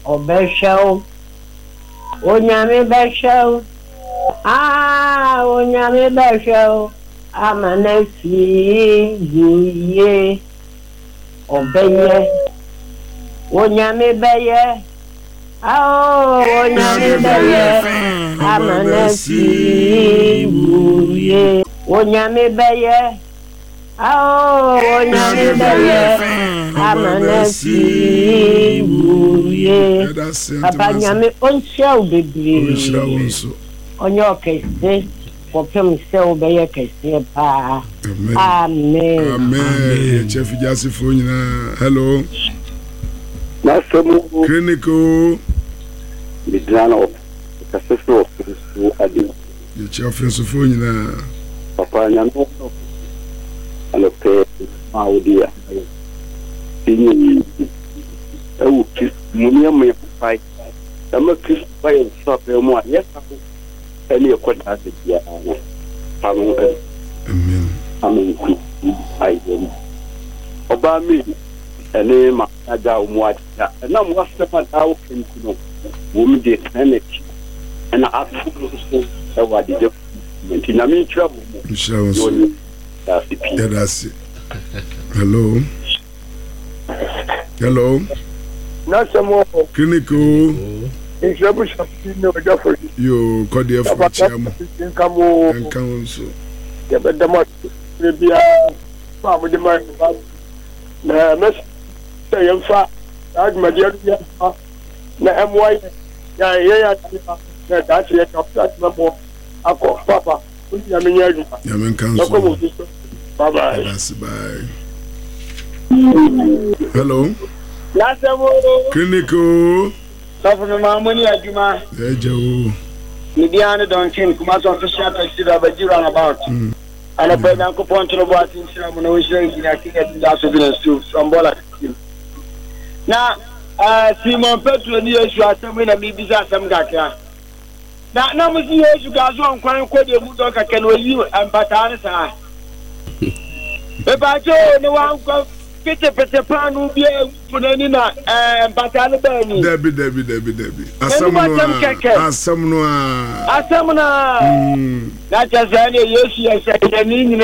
obeshow onyame beshow onyame beshow amanasi ye obeye onyame beye onyame beye amanasi ye onyame beye onyame beye amanasi ye abanyame onhyia obedre onyo kese kopem se obeye kese pa amen amen chef Jasifo nyina hello Nasamu clinical Midrano Kasefo Adi the chef Sofo nyina Papa Nyano Alope Maudia Tini Kis Munia Pai Sama Kis Pai Stop Mo yes any kwata ya amen amen I oba mi ene ma aga umwati na mwasema dawo kenkuno wumi de energy na afu so wadi de mentina mi trouble inshallah that's hello Nasamo clinical inshabu shafino gafo yo kodi afu chiamu enkan so ya bedama bia fa mo de ma na mes yemfa agmadia ya na MY ya na that ya capture memo akọ papa ya menya aduma ya menkan so bye bye that's bye hello Nasamo clinical Sofo Mamoni aduma ejo Midiane don chin kuma so official taxi da bajira about ana pa dan ko pontro bo atin sira mo no shire gina kiga da so business too sombola na Simon Petro ni Yesu asem na mi bisa asem gakra na mo si Yesu ga so nkwan ko de mu don kaka no yi empata ne sa e ba jo ne wan ko pete panu bi funani na empata ne ba ni Debbie asam no na jazani Yesu ya shakani